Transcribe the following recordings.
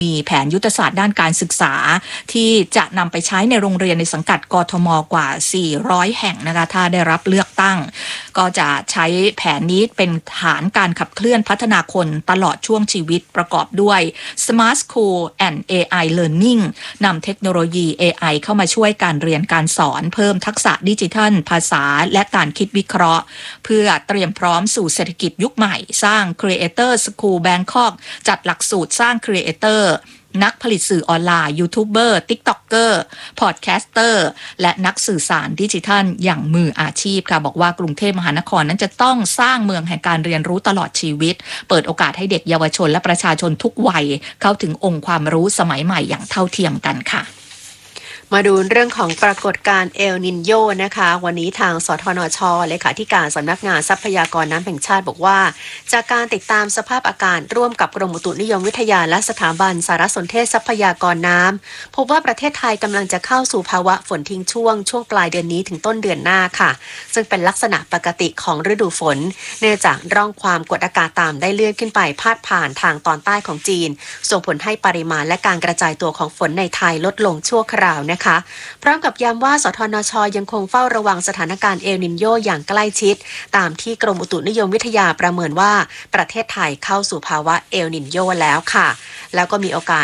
มีแผนยุทธศาสตร์ด้านการศึกษาที่จะนำไปใช้ในโรงเรียนในสังกัดกทมกว่า400แห่งนะคะถ้าได้รับเลือกตั้งก็จะใช้แผนนี้เป็นฐานการขับเคลื่อนพัฒนาคนตลอดช่วงชีวิตประกอบด้วย Smart School and AI Learning นำเทคโนโลยี AI เข้ามาช่วยการเรียนการสอนเพิ่มทักษะดิจิทัลภาษาและการคิดวิเคราะห์เพื่อเตรียมพร้อมสู่เศรษฐกิจยุคใหม่สร้าง Creator School Bangkok จัดหลักสูตรสร้าง Creatorนักผลิตสื่อออนไลน์ยูทูบเบอร์ติ๊กต็อกเกอร์พอดแคสเตอร์และนักสื่อสารดิจิทัลอย่างมืออาชีพค่ะบอกว่ากรุงเทพมหานครนั้นจะต้องสร้างเมืองแห่งการเรียนรู้ตลอดชีวิตเปิดโอกาสให้เด็กเยาวชนและประชาชนทุกวัยเข้าถึงองค์ความรู้สมัยใหม่อย่างเท่าเทียมกันค่ะมาดูเรื่องของปรากฏการณ์เอลนินโญนะคะวันนี้ทางสทนช.เลขาธิการสำนักงานทรัพยากรน้ำแห่งชาติบอกว่าจากการติดตามสภาพอากาศร่วมกับกรมอุตุนิยมวิทยาและสถาบันสารสนเทศทรัพยากรน้ำพบว่าประเทศไทยกำลังจะเข้าสู่ภาวะฝนทิ้งช่วงปลายเดือนนี้ถึงต้นเดือนหน้าค่ะซึ่งเป็นลักษณะปกติของฤดูฝนเนื่องจากร่องความกดอากาศต่ำได้เลื่อนขึ้นไปพาดผ่านทางตอนใต้ของจีนส่งผลให้ปริมาณและการกระจายตัวของฝนในไทยลดลงชั่วคราวนะคะพร้อมกับย้ำว่าสทนช.ยังคงเฝ้าระวังสถานการณ์เอลนินโญอย่างใกล้ชิดตามที่กรมอุตุนิยมวิทยาประเมินว่าประเทศไทยเข้าสู่ภาวะเอลนินโญแล้วค่ะแล้วก็มีโอกาส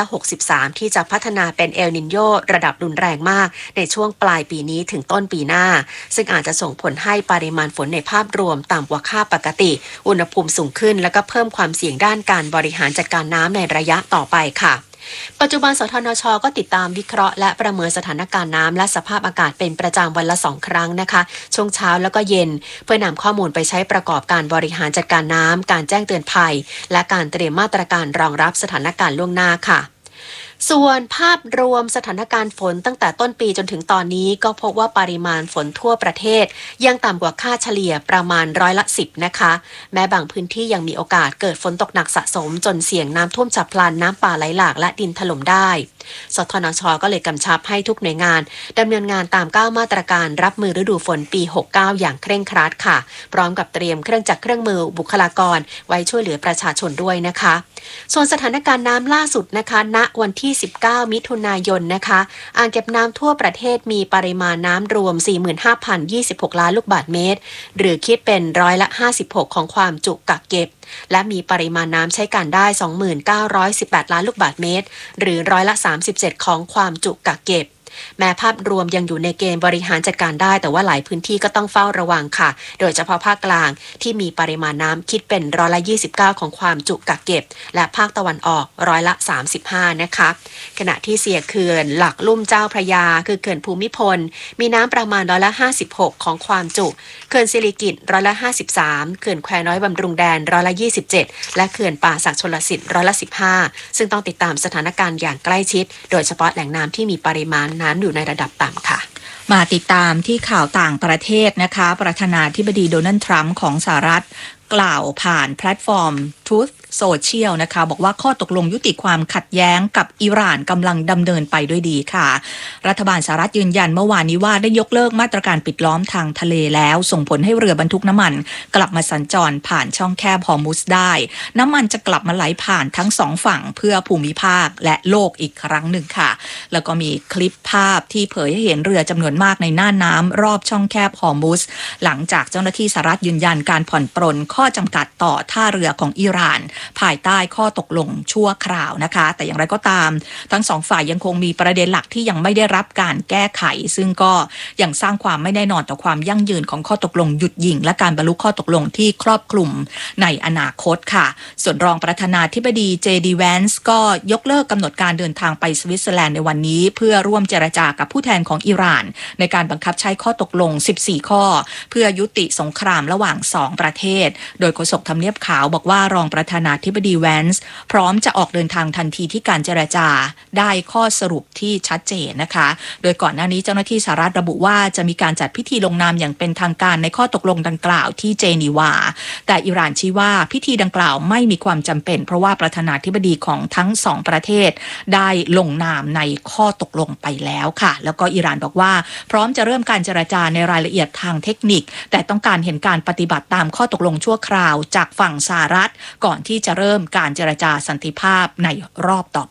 63%ที่จะพัฒนาเป็นเอลนินโญระดับรุนแรงมากในช่วงปลายปีนี้ถึงต้นปีหน้าซึ่งอาจจะส่งผลให้ปริมาณฝนในภาพรวมต่ำกว่าค่าปกติอุณหภูมิสูงขึ้นและก็เพิ่มความเสี่ยงด้านการบริหารจัดการน้ำในระยะต่อไปค่ะปัจจุบันสทนช.ก็ติดตามวิเคราะห์และประเมินสถานการณ์น้ำและสภาพอากาศเป็นประจำวันละ2 ครั้งนะคะช่วงเช้าแล้วก็เย็นเพื่อนำข้อมูลไปใช้ประกอบการบริหารจัดการน้ำการแจ้งเตือนภัยและการเตรียมมาตรการรองรับสถานการณ์ล่วงหน้าค่ะส่วนภาพรวมสถานการณ์ฝนตั้งแต่ต้นปีจนถึงตอนนี้ก็พบว่าปริมาณฝนทั่วประเทศยังต่ำกว่าค่าเฉลี่ยประมาณ10%นะคะแม้บางพื้นที่ยังมีโอกาสเกิดฝนตกหนักสะสมจนเสี่ยงน้ำท่วมฉับพลันน้ำป่าไหลหลากและดินถล่มได้สทนช.ก็เลยกำชับให้ทุกหน่วยงานดำเนินงานตาม9มาตรการรับมือฤดูฝนปี69อย่างเคร่งครัดค่ะพร้อมกับเตรียมเครื่องจักรเครื่องมือบุคลากรไว้ช่วยเหลือประชาชนด้วยนะคะส่วนสถานการณ์น้ำล่าสุดนะคะณวันที่19มิถุนายนนะคะอ่างเก็บน้ำทั่วประเทศมีปริมาณน้ำรวม 45,026 ล้านลูกบาศก์เมตรหรือคิดเป็น56%ของความจุกักเก็บและมีปริมาณน้ำใช้การได้ 2918 ล้านลูกบาศก์เมตรหรือ37%ของความจุกักเก็บแม้ภาพรวมยังอยู่ในเกณฑ์บริหารจัดการได้แต่ว่าหลายพื้นที่ก็ต้องเฝ้าระวังค่ะโดยเฉพาะภาคกลางที่มีปริมาณน้ำคิดเป็น29%ของความจุกักเก็บและภาคตะวันออก35%นะคะขณะที่เสียเขื่อนหลักลุ่มเจ้าพระยาคือเขื่อนภูมิพลมีน้ำประมาณ56%ของความจุเขื่อนสิริกิติ์53%เขื่อนแควน้อยบำรุงแดน27%และเขื่อนป่าสักชลสิทธิ์15%ซึ่งต้องติดตามสถานการณ์อย่างใกล้ชิดโดยเฉพาะแหล่งน้ำที่มีปริมาณน้ำอยู่ในระดับต่ำค่ะมาติดตามที่ข่าวต่างประเทศนะคะประธานาธิบดีโดนัลด์ทรัมป์ของสหรัฐกล่าวผ่านแพลตฟอร์ม Truth Social นะคะบอกว่าข้อตกลงยุติความขัดแย้งกับอิหร่านกำลังดำเนินไปด้วยดีค่ะรัฐบาลสหรัฐยืนยันเมื่อวานนี้ว่าได้ยกเลิกมาตรการปิดล้อมทางทะเลแล้วส่งผลให้เรือบรรทุกน้ำมันกลับมาสัญจรผ่านช่องแคบฮอร์มุซได้น้ำมันจะกลับมาไหลผ่านทั้ง2ฝั่งเพื่อภูมิภาคและโลกอีกครั้งหนึ่งค่ะแล้วก็มีคลิปภาพที่เผยให้เห็นเรือจำนวนมากในน่านน้ำรอบช่องแคบฮอร์มุซหลังจากเจ้าหน้าที่สหรัฐยืนยันการผ่อนปรนข้อจำกัดต่อท่าเรือของอิหร่านภายใต้ข้อตกลงชั่วคราวนะคะแต่อย่างไรก็ตามทั้งสองฝ่ายยังคงมีประเด็นหลักที่ยังไม่ได้รับการแก้ไขซึ่งก็ยังสร้างความไม่แน่นอนต่อความยั่งยืนของข้อตกลงหยุดยิงและการบรรลุข้อตกลงที่ครอบคลุมในอนาคตค่ะส่วนรองประธานาธิบดีเจดีแวนส์ก็ยกเลิกกำหนดการเดินทางไปสวิตเซอร์แลนด์ในวันนี้เพื่อร่วมเจรจากับผู้แทนของอิหร่านในการบังคับใช้ข้อตกลง14ข้อเพื่อยุติสงครามระหว่าง2ประเทศโดยโฆษกทำเนียบขาวบอกว่ารองประธานาธิบดีแวนส์พร้อมจะออกเดินทางทันทีที่การเจรจาได้ข้อสรุปที่ชัดเจนนะคะโดยก่อนหน้านี้เจ้าหน้าที่สหรัฐระบุว่าจะมีการจัดพิธีลงนามอย่างเป็นทางการในข้อตกลงดังกล่าวที่เจนีวาแต่อิหร่านชี้ว่าพิธีดังกล่าวไม่มีความจำเป็นเพราะว่าประธานาธิบดีของทั้ง2ประเทศได้ลงนามในข้อตกลงไปแล้วค่ะแล้วก็อิหร่านบอกว่าพร้อมจะเริ่มการเจรจาในรายละเอียดทางเทคนิคแต่ต้องการเห็นการปฏิบัติตามข้อตกลงชั่วคราวจากฝั่งสหรัฐก่อนที่จะเริ่มการเจรจาสันติภาพในรอบต่อ